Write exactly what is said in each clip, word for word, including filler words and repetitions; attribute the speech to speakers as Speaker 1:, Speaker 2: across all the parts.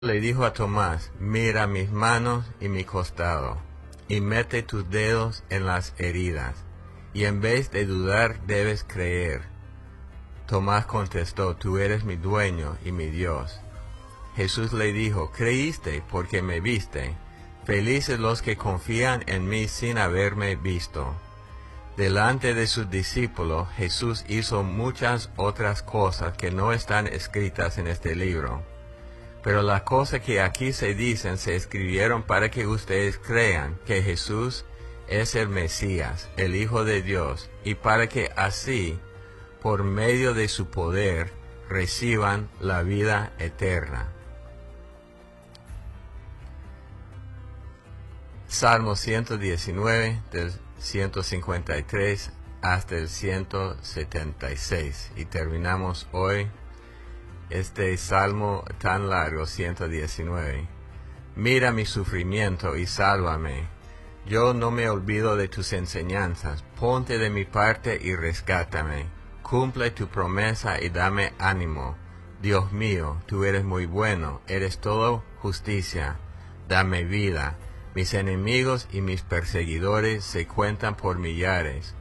Speaker 1: Le dijo a Tomás, mira mis manos y mi costado, y mete tus dedos en las heridas, y en vez de dudar debes creer. Tomás contestó, tú eres mi dueño y mi Dios. Jesús le dijo, creíste porque me viste. Felices los que confían en mí sin haberme visto. Delante de sus discípulos, Jesús hizo muchas otras cosas que no están escritas en este libro. Pero las cosas que aquí se dicen se escribieron para que ustedes crean que Jesús es el Mesías, el Hijo de Dios, y para que así, por medio de su poder, reciban la vida eterna. Salmo ciento diecinueve, del ciento cincuenta y tres hasta el ciento setenta y seis. Y terminamos hoy este salmo tan largo, ciento diecinueve. Mira mi sufrimiento y sálvame. Yo no me olvido de tus enseñanzas. Ponte de mi parte y rescátame. Cumple tu promesa y dame ánimo. Dios mío, tú eres muy bueno, eres todo justicia. Dame vida. Mis enemigos y mis perseguidores se cuentan por millares.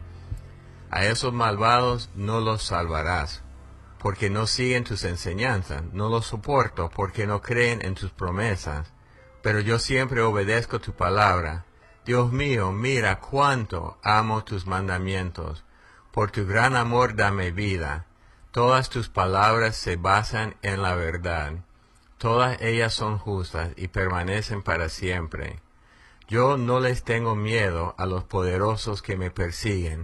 Speaker 1: A esos malvados no los salvarás, porque no siguen tus enseñanzas. No los soporto, porque no creen en tus promesas. Pero yo siempre obedezco tu palabra. Dios mío, mira cuánto amo tus mandamientos. Por tu gran amor dame vida. Todas tus palabras se basan en la verdad. Todas ellas son justas y permanecen para siempre. Yo no les tengo miedo a los poderosos que me persiguen.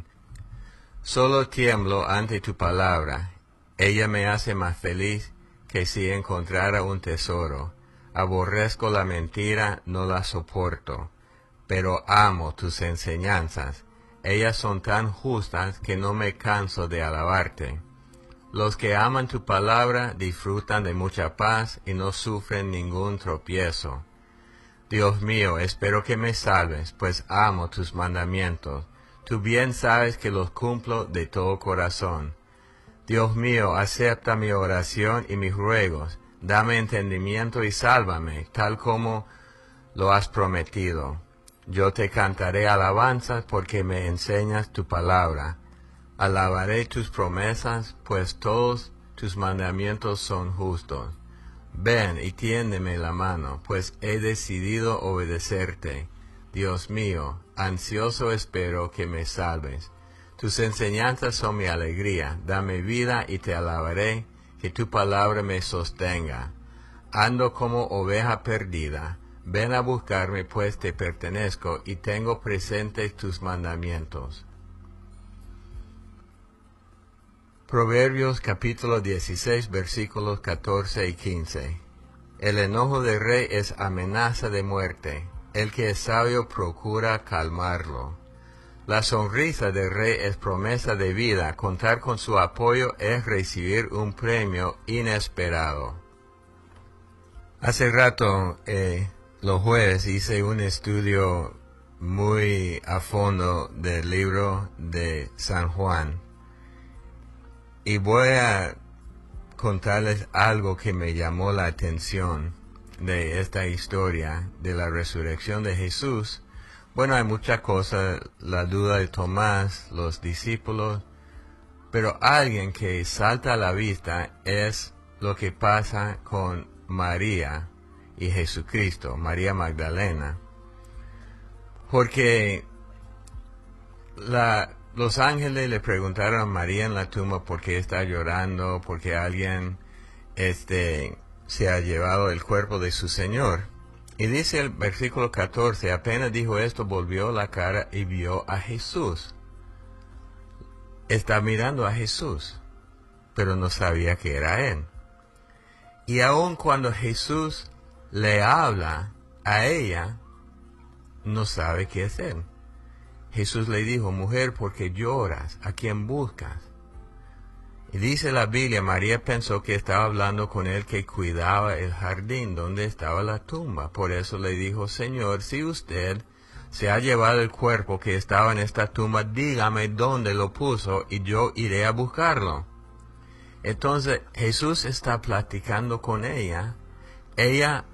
Speaker 1: Solo tiemblo ante tu palabra. Ella me hace más feliz que si encontrara un tesoro. Aborrezco la mentira, no la soporto. Pero amo tus enseñanzas. Ellas son tan justas que no me canso de alabarte. Los que aman tu palabra disfrutan de mucha paz y no sufren ningún tropiezo. Dios mío, espero que me salves, pues amo tus mandamientos. Tú bien sabes que los cumplo de todo corazón. Dios mío, acepta mi oración y mis ruegos. Dame entendimiento y sálvame, tal como lo has prometido. Yo te cantaré alabanzas porque me enseñas tu palabra. Alabaré tus promesas, pues todos tus mandamientos son justos. Ven y tiéndeme la mano, pues he decidido obedecerte. Dios mío, ansioso espero que me salves. Tus enseñanzas son mi alegría. Dame vida y te alabaré, que tu palabra me sostenga. Ando como oveja perdida. Ven a buscarme, pues te pertenezco y tengo presentes tus mandamientos. Proverbios capítulo dieciséis, versículos catorce y quince. El enojo del rey es amenaza de muerte. El que es sabio procura calmarlo. La sonrisa del rey es promesa de vida. Contar con su apoyo es recibir un premio inesperado. Hace rato, eh, los jueves, hice un estudio muy a fondo del libro de San Juan. Y voy a contarles algo que me llamó la atención de esta historia de la resurrección de Jesús. Bueno, hay muchas cosas, la duda de Tomás, los discípulos, pero alguien que salta a la vista es lo que pasa con María y Jesucristo, María Magdalena. Porque la... Los ángeles le preguntaron a María en la tumba por qué está llorando, porque alguien este, se ha llevado el cuerpo de su Señor. Y dice el versículo catorce, apenas dijo esto, volvió la cara y vio a Jesús. Está mirando a Jesús, pero no sabía que era Él. Y aun cuando Jesús le habla a ella, no sabe que es Él. Jesús le dijo, mujer, ¿por qué lloras? ¿A quién buscas? Y dice la Biblia, María pensó que estaba hablando con él que cuidaba el jardín donde estaba la tumba. Por eso le dijo, Señor, si usted se ha llevado el cuerpo que estaba en esta tumba, dígame dónde lo puso y yo iré a buscarlo. Entonces Jesús está platicando con ella ella